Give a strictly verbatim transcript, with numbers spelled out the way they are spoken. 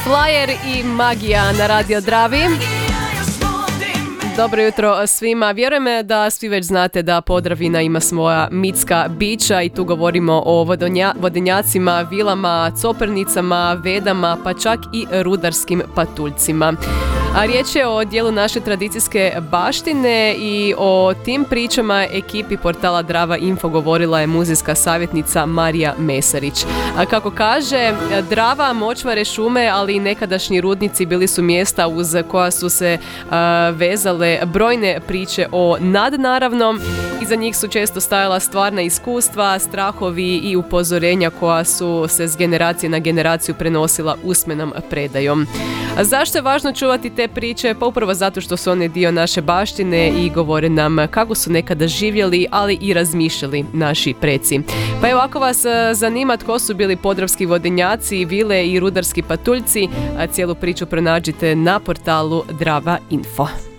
Flyer i Magija na Radio Dravi. Dobro jutro svima. Vjerujem da svi već znate da Podravina ima svoja mitska bića i tu govorimo o vodonja, vodenjacima, vilama, copernicama, vedama, pa čak i rudarskim patuljcima. A riječ je o dijelu naše tradicijske baštine i o tim pričama ekipi portala Drava Info govorila je muzejska savjetnica Marija Mesarić. A kako kaže, Drava, močvare, šume, ali i nekadašnji rudnici bili su mjesta uz koja su se uh, vezale brojne priče o nadnaravnom. Iza njih su često stajala stvarna iskustva, strahovi i upozorenja koja su se s generacije na generaciju prenosila usmenom predajom. A zašto je važno čuvati te priče? Pa upravo zato što su one dio naše baštine i govore nam kako su nekada živjeli, ali i razmišljali naši preci. Pa evo, ako vas zanima tko su bili podravski vodenjaci, vile i rudarski patuljci, cijelu priču pronađite na portalu Drava Info.